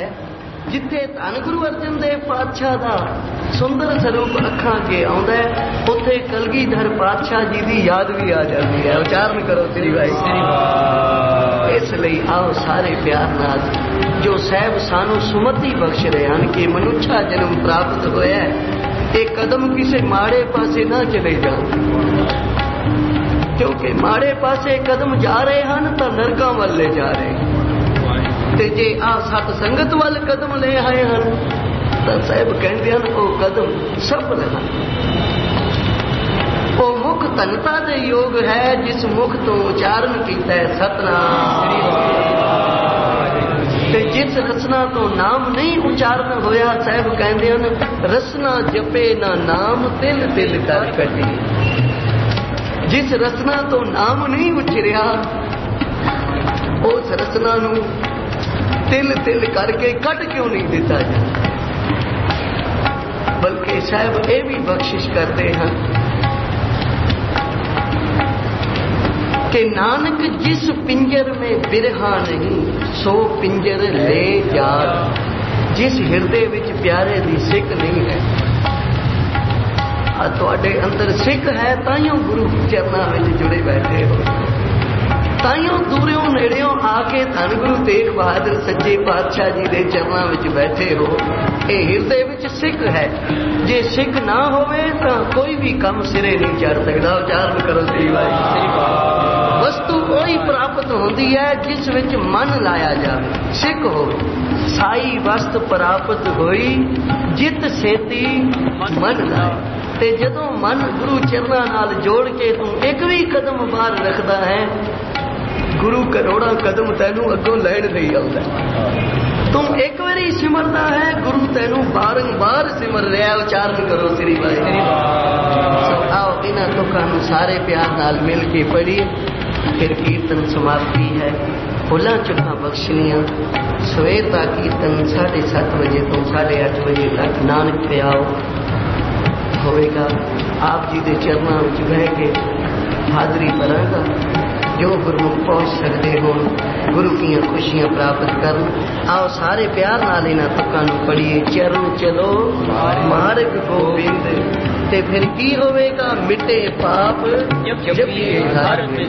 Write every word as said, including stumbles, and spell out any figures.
है जिथे धन गुरु अर्जन देव पातशाह का सुंदर स्वरूप अखा अगे आउंदा है उत्थे कलगीधर पातशाह जी की याद भी आ जाती है। उच्चारण करो श्री वाहिगुरू। इसलिए आओ सारे प्यार नाल जो साहब सानू सुमति बख्श रहे हैं कि मनुष्य जन्म प्राप्त होया है एक कदम किसी माड़े पासे ना चले जाओ, क्योंकि माड़े पासे कदम जा रहे हैं तो नरकां वल ले जा रहे हैं। ते जे आ सत संगत वाल कदम ले आए हैं तो साहब कहते हैं वो कदम सफल है। वो मुख धनता दे योग है जिस मुख तो उच्चारण किया है सतनाम। ते जिस रसना तो नाम नहीं उच्चारण होया साहब कहते हैं रसना जपे ना नाम तिल तिल कर कटी। जिस रसना तो नाम नहीं उछरिया उस रसना नू तिल तिल करके कट क्यों नहीं देता जाता, बल्कि साहब ये भी बख्शिश करते हैं कि नानक जिस पिंजर में बिरहा नहीं सो पिंजर ले जा। जिस हिरदे विच प्यारे दी सिक नहीं है तुहाडे अंदर सिक है ताइयों गुरु चरणा में जुड़े बैठे हो, ताइयों दूरों नेड़ियों आके धन गुरु तेग बहादुर सच्चे पातशाह जी के चरणों में बैठे हो। ये हिरदे विच सिख है, जे सिख ना होवे तो कोई भी काम सिरे नहीं चढ़ सकता। उच्चारण करो श्री वाहिगुरू। वस्तु कोई प्राप्त होती है जिस विच मन लाया जाए। सिख हो साई वस्त प्राप्त होई जित सेती मन लाए। ते जदों मन गुरु चरणों नाल जोड़ के तू एक भी कदम बाहर रखता है गुरु करोड़ा कदम तेनू अगों लैण नहीं आता। तुम एक बारी सिमरता है गुरु तेनू बारंबार सिमर रहा। उच्चारण करो श्री वाहिगुरू। आओ इन्हां तुकां नूं सारे प्यार नाल मिल के पढ़िए, फिर कीर्तन समाप्ति है। फुलां चुकां बख्शनियां सवेर का कीर्तन साढ़े सत्त बजे तो साढ़े अठ बजे तक नानक प्याओ होएगा। आप जी के चरणों में बह के हाजरी भरांगा। जो गुरुमुख पहुँच सकते हो गुरु की खुशियां प्राप्त कर। आओ सारे प्यार नाल इन्हां तुकां नूं पढ़िए। चरण चलो मार्ग गोबिंद ते फिर की होवेगा मिटे पाप जपिए हर